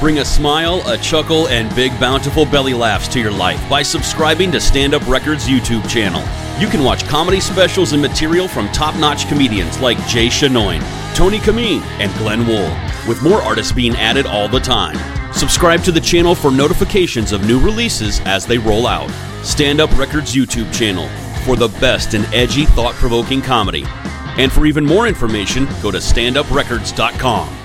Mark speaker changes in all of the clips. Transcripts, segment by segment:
Speaker 1: Bring a smile, a chuckle, and big bountiful belly laughs to your life by subscribing to Stand Up Records YouTube channel. You can watch comedy specials and material from top-notch comedians like Jay Shanoin, Tony Kameen, and Glenn Wool, with more artists being added all the time. Subscribe to the channel for notifications of new releases as they roll out. Stand Up Records YouTube channel for the best in edgy, thought-provoking comedy. And for even more information, go to standuprecords.com.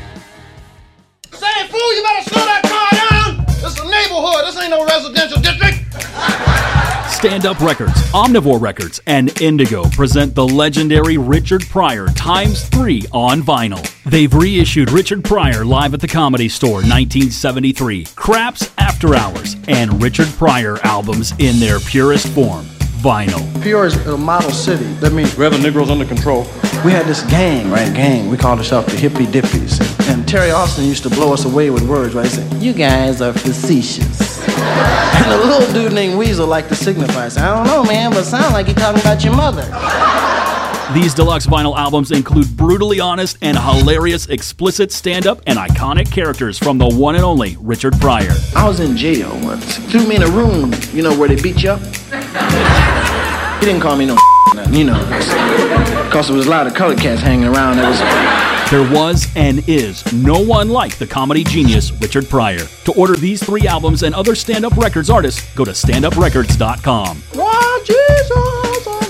Speaker 2: Say, fool, you better slow that car down! This is a neighborhood, this ain't no residential district!
Speaker 3: Stand Up Records, Omnivore Records, and Indigo present the legendary Richard Pryor ×3 on vinyl. They've reissued Richard Pryor Live at the Comedy Store 1973, Craps After Hours, and Richard Pryor albums in their purest form, vinyl.
Speaker 4: Peoria is a model city. That means
Speaker 5: we have the Negroes under control.
Speaker 4: We had this gang, right? We called ourselves the Hippie Dippies. And Terry Austin used to blow us away with words, right? He said, "You guys are facetious." And a little dude named Weasel liked to signify. I said, "I don't know, man, but it sounds like you're talking about your mother."
Speaker 3: These deluxe vinyl albums include brutally honest and hilarious explicit stand-up and iconic characters from the one and only Richard Pryor.
Speaker 4: I was in jail once. Threw me in a room, you know, where they beat you up. He didn't call me no nothing, you know, because there was a lot of colored cats hanging around.
Speaker 3: There was and is no one like the comedy genius Richard Pryor. To order these 3 albums and other Stand Up Records artists, go to standuprecords.com.
Speaker 4: Lord Jesus,